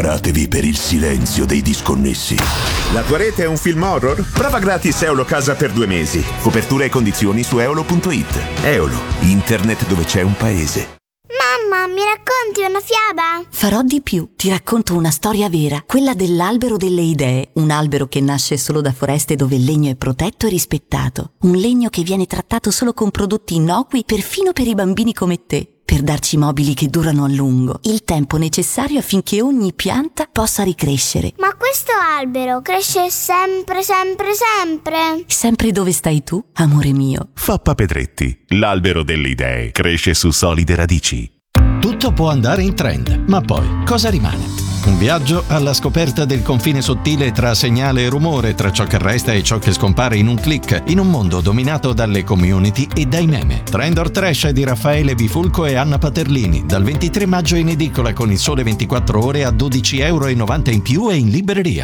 Preparatevi per il silenzio dei disconnessi. La tua rete è un film horror? Prova gratis Eolo Casa per 2 mesi. Copertura e condizioni su eolo.it. Eolo, internet dove c'è un paese. Mamma, mi racconti una fiaba? Farò di più. Ti racconto una storia vera, quella dell'albero delle idee, un albero che nasce solo da foreste dove il legno è protetto e rispettato, un legno che viene trattato solo con prodotti innocui perfino per i bambini come te, per darci mobili che durano a lungo, il tempo necessario affinché ogni pianta possa ricrescere. Ma questo albero cresce sempre, sempre, sempre? Sempre dove stai tu, amore mio. Fappa Pedretti, l'albero delle idee, cresce su solide radici. Tutto può andare in trend, ma poi cosa rimane? Un viaggio alla scoperta del confine sottile tra segnale e rumore, tra ciò che resta e ciò che scompare in un click, in un mondo dominato dalle community e dai meme. Trend or Trash di Raffaele Bifulco e Anna Paterlini, dal 23 maggio in edicola con Il Sole 24 Ore a €12,90 in più e in libreria.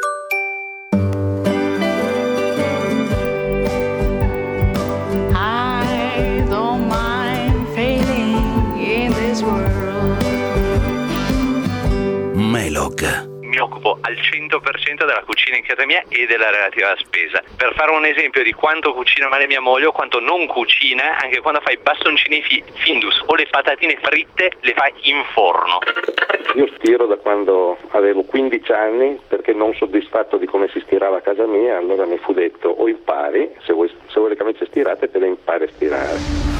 Melog. Mi occupo al 100% della cucina in casa mia e della relativa spesa. Per fare un esempio di quanto cucina male mia moglie o quanto non cucina, anche quando fai bastoncini Findus o le patatine fritte le fai in forno. Io stiro da quando avevo 15 anni perché non soddisfatto di come si stirava a casa mia, allora mi fu detto o impari, se vuoi le camicie stirate te le impari a stirare.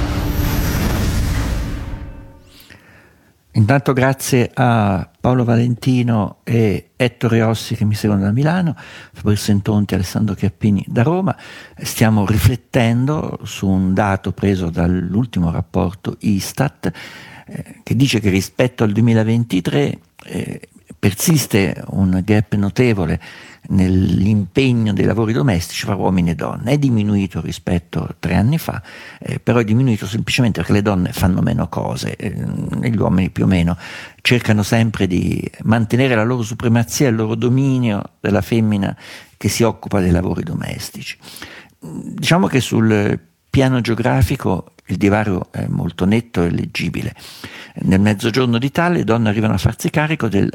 Intanto grazie a Paolo Valentino e Ettore Rossi che mi seguono da Milano, Fabrizio Entonti e Alessandro Chiappini da Roma. Stiamo riflettendo su un dato preso dall'ultimo rapporto Istat che dice che rispetto al 2023 persiste un gap notevole nell'impegno dei lavori domestici fra uomini e donne. È diminuito rispetto a 3 anni fa, però è diminuito semplicemente perché le donne fanno meno cose e gli uomini più o meno cercano sempre di mantenere la loro supremazia e il loro dominio della femmina che si occupa dei lavori domestici. Diciamo che sul piano geografico il divario è molto netto e leggibile. Nel mezzogiorno d'Italia le donne arrivano a farsi carico del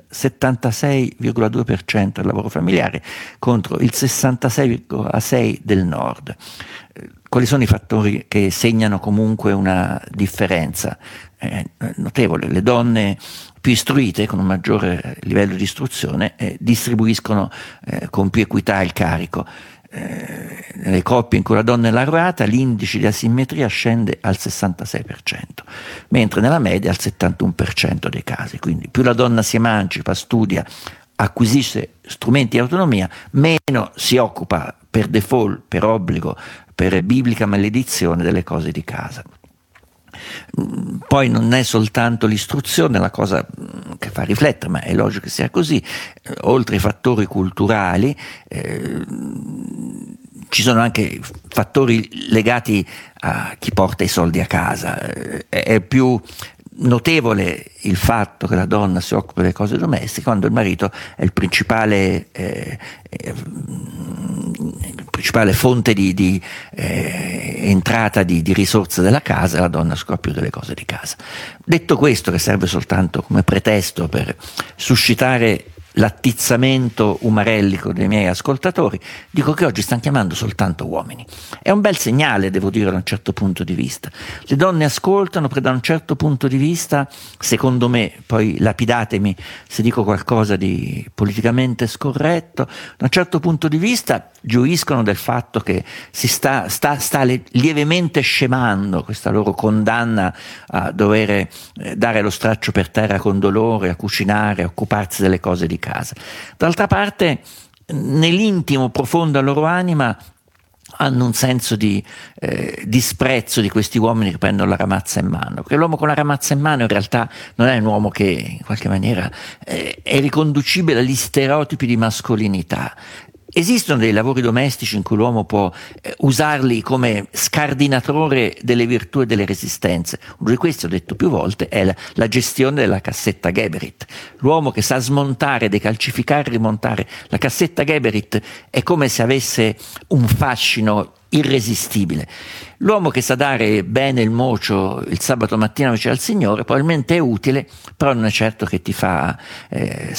76,2% del lavoro familiare contro il 66,6% del nord. Quali sono i fattori che segnano comunque una differenza notevole? Le donne più istruite, con un maggiore livello di istruzione, distribuiscono con più equità il carico. Nelle coppie in cui la donna è laureata l'indice di asimmetria scende al 66%, mentre nella media al 71% dei casi. Quindi più la donna si emancipa, studia, acquisisce strumenti di autonomia, meno si occupa per default, per obbligo, per biblica maledizione delle cose di casa. Poi non è soltanto l'istruzione la cosa che fa riflettere, ma è logico che sia così. Oltre ai fattori culturali ci sono anche fattori legati a chi porta i soldi a casa. È più notevole il fatto che la donna si occupa delle cose domestiche quando il marito è il principale fonte di entrata di risorse della casa, la donna si occupa più delle cose di casa. Detto questo, che serve soltanto come pretesto per suscitare l'attizzamento umarellico dei miei ascoltatori, dico che oggi stanno chiamando soltanto uomini. È un bel segnale, devo dire, da un certo punto di vista. Le donne ascoltano perché da un certo punto di vista, secondo me, poi lapidatemi se dico qualcosa di politicamente scorretto, da un certo punto di vista gioiscono del fatto che si sta lievemente scemando questa loro condanna a dover dare lo straccio per terra con dolore, a cucinare, a occuparsi delle cose di casa. D'altra parte, nell'intimo profondo della loro anima hanno un senso di disprezzo di questi uomini che prendono la ramazza in mano, perché l'uomo con la ramazza in mano in realtà non è un uomo che in qualche maniera è riconducibile agli stereotipi di mascolinità. Esistono dei lavori domestici in cui l'uomo può usarli come scardinatore delle virtù e delle resistenze. Uno di questi, ho detto più volte, è la gestione della cassetta Geberit. L'uomo che sa smontare, decalcificare, rimontare la cassetta Geberit è come se avesse un fascino irresistibile. L'uomo che sa dare bene il mocio il sabato mattina invece al Signore probabilmente è utile, però non è certo che ti fa